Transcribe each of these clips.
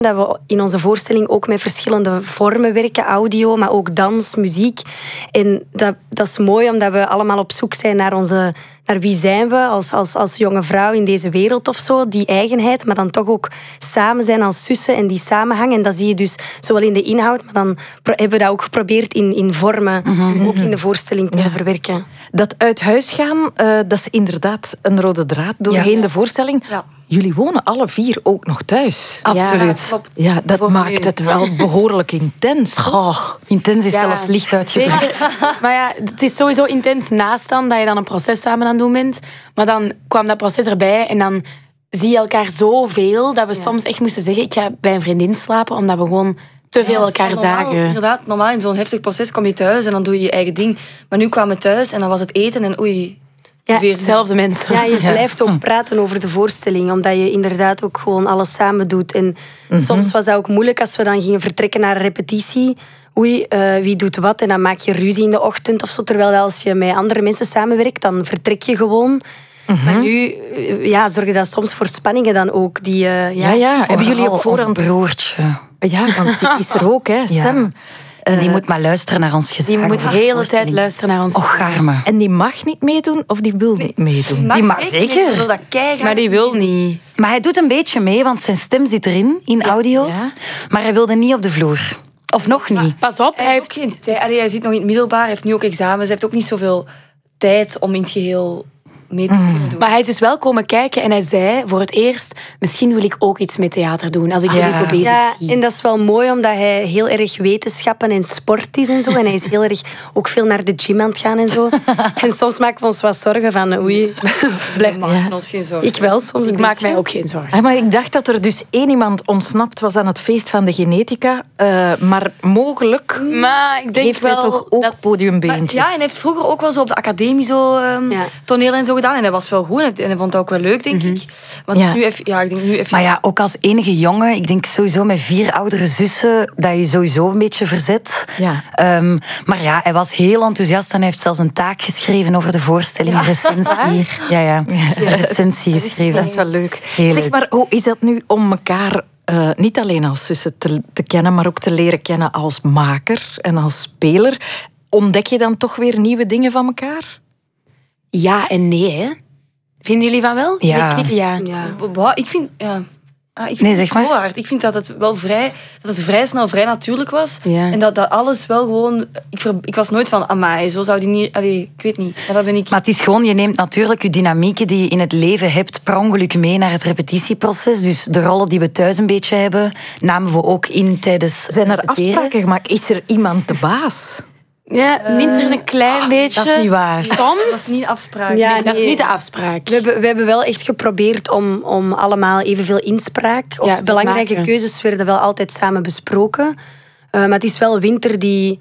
Dat we in onze voorstelling ook met verschillende vormen werken. Audio, maar ook dans, muziek. En dat is mooi omdat we allemaal op zoek zijn naar wie zijn we als jonge vrouw in deze wereld of zo. Die eigenheid, maar dan toch ook samen zijn als zussen en die samenhang. En dat zie je dus zowel in de inhoud, maar dan hebben we dat ook geprobeerd in vormen, ook in de voorstelling te verwerken. Dat uit huis gaan, dat is inderdaad een rode draad doorheen de voorstelling. Ja. Jullie wonen alle 4 ook nog thuis. Absoluut. Ja, ja, dat maakt het wel behoorlijk intens. Intens is zelfs licht uitgedrukt. Maar ja, het is sowieso intens naast dan dat je dan een proces samen aan het doen bent. Maar dan kwam dat proces erbij en dan zie je elkaar zoveel dat we soms echt moesten zeggen, ik ga bij een vriendin slapen, omdat we gewoon te veel elkaar zagen. Inderdaad, normaal in zo'n heftig proces kom je thuis en dan doe je je eigen ding. Maar nu kwamen we thuis en dan was het eten en oei... Ja, hetzelfde mensen. Ja, je blijft ook praten over de voorstelling, omdat je inderdaad ook gewoon alles samen doet. En soms was dat ook moeilijk als we dan gingen vertrekken naar een repetitie. Wie doet wat? En dan maak je ruzie in de ochtend of zo. Terwijl als je met andere mensen samenwerkt, dan vertrek je gewoon. Maar nu zorgen dat soms voor spanningen dan ook. Hebben jullie op voorhand... broertje. Ja, want die is er ook, hè, Sam. En die moet maar luisteren naar ons gezag. Die moet de hele tijd luisteren naar ons. Och, arme. En die mag niet meedoen of die wil niet meedoen? Die mag zeker. Wil dat keigraag. Maar die wil niet. Maar hij doet een beetje mee, want zijn stem zit erin, in audio's. Ja. Maar hij wilde niet op de vloer. Of nog niet. Pas op, hij heeft geen tijd. Hij zit nog in het middelbaar, hij heeft nu ook examens. Hij heeft ook niet zoveel tijd om in het geheel mee te doen. Maar hij is dus wel komen kijken en hij zei voor het eerst, misschien wil ik ook iets met theater doen, als ik jullie zo bezig zie. En dat is wel mooi, omdat hij heel erg wetenschappen en sport is en zo. En hij is heel erg ook veel naar de gym aan het gaan en zo. En soms maken we ons wat zorgen van, blijf maken ons geen zorgen. Ik wel, soms ik maak mij ook geen zorgen. Maar ik dacht dat er dus 1 iemand ontsnapt was aan het feest van de genetica. Maar mogelijk heeft hij toch ook podiumbeentjes. Ja, en hij heeft vroeger ook wel zo op de academie zo toneel en zo gedaan. En hij was wel goed en hij vond het ook wel leuk, denk ik. Want nu ik denk nu even... Maar ja, ook als enige jongen, ik denk sowieso met 4 oudere zussen, dat je sowieso een beetje verzet. Ja. Maar ja, hij was heel enthousiast en hij heeft zelfs een taak geschreven over de voorstelling, een recensie. Ja. Een recensie geschreven. Dat is wel leuk. Heel zeg leuk. maar, hoe is dat nu om elkaar niet alleen als zussen te kennen, maar ook te leren kennen als maker en als speler? Ontdek je dan toch weer nieuwe dingen van elkaar? Ja en nee, hè? Vinden jullie van wel? Ja. Ik vind... ik vind het zo hard. Ik vind dat het wel vrij snel, vrij natuurlijk was. Ja. En dat alles wel gewoon... Ik was nooit van, amai, zo zou die niet... ik weet niet. Maar dat ben ik... Maar het is gewoon, je neemt natuurlijk je dynamieken die je in het leven hebt per ongeluk mee naar het repetitieproces. Dus de rollen die we thuis een beetje hebben, namen we ook in tijdens Zijn er afspraken gemaakt? Is er iemand de baas? Ja, Minter is een klein beetje. Dat is niet waar. Soms. Dat is niet de afspraak. Ja, nee, dat is niet de afspraak. We hebben wel echt geprobeerd om allemaal evenveel inspraak. Belangrijke keuzes werden wel altijd samen besproken. Maar het is wel Winter die...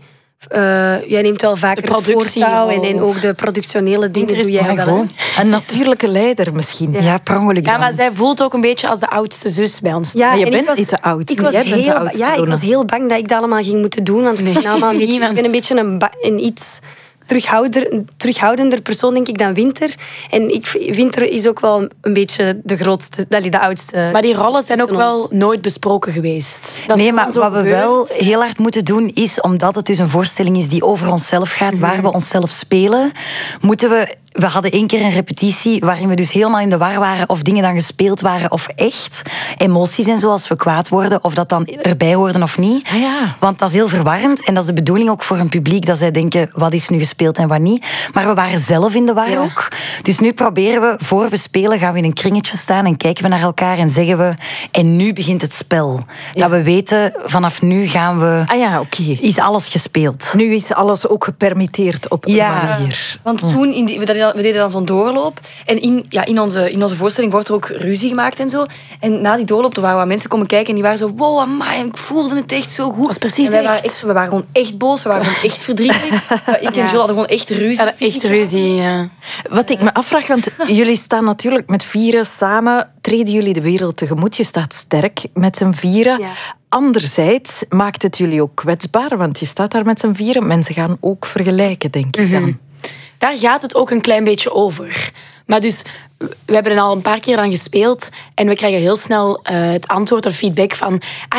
jij neemt wel vaker het voortouw en ook de productionele dingen doe jij wel. Een natuurlijke leider misschien. Ja, per ongeluk dan. Ja, maar zij voelt ook een beetje als de oudste zus bij ons. Ja, maar je bent niet te oud. Ik was heel bang dat ik dat allemaal ging moeten doen. Want ik ben een beetje een iets terughoudender persoon, denk ik, dan Winter. En Winter is ook wel een beetje de oudste. Maar die rollen zijn ook wel nooit besproken geweest. Nee, maar wat we wel heel hard moeten doen is, omdat het dus een voorstelling is die over onszelf gaat, waar we onszelf spelen, moeten we... We hadden 1 keer een repetitie waarin we dus helemaal in de war waren of dingen dan gespeeld waren of echt. Emoties en zo, als we kwaad worden, of dat dan erbij hoorden of niet. Ah, ja. Want dat is heel verwarrend en dat is de bedoeling ook voor een publiek, dat zij denken, wat is nu gespeeld en wat niet. Maar we waren zelf in de war ook. Dus nu proberen we, voor we spelen, gaan we in een kringetje staan en kijken we naar elkaar en zeggen we, en nu begint het spel. Ja. Dat we weten, vanaf nu gaan we... Is alles gespeeld. Nu is alles ook gepermitteerd op een manier. Want toen, we deden dan zo'n doorloop. En in onze voorstelling wordt er ook ruzie gemaakt en zo. En na die doorloop, er waren wat mensen komen kijken en die waren zo, wow, amai, ik voelde het echt zo goed. Dat was precies echt. We waren gewoon echt boos, we waren gewoon echt verdrietig. Ik en Jules hadden gewoon echt ruzie. Echt ruzie, ja. Wat ik me afvraag, want jullie staan natuurlijk met 4 samen, treden jullie de wereld tegemoet. Je staat sterk met z'n 4. Ja. Anderzijds maakt het jullie ook kwetsbaar, want je staat daar met z'n 4. Mensen gaan ook vergelijken, denk ik dan. Daar gaat het ook een klein beetje over. Maar dus we hebben al een paar keer dan gespeeld en we krijgen heel snel het antwoord of feedback van